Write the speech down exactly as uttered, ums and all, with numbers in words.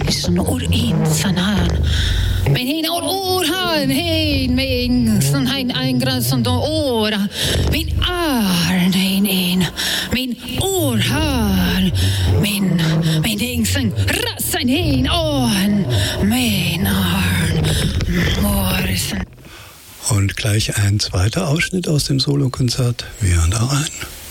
Ishan ur insan han. Men hin ur ur han hin min som hein ein gräns som då åra. Min arn hin in. Min ur han. Min min ingsen rassan hin on. Min arn. Morrison. Und gleich ein zweiter Ausschnitt aus dem Solokonzert. Wir hören da rein.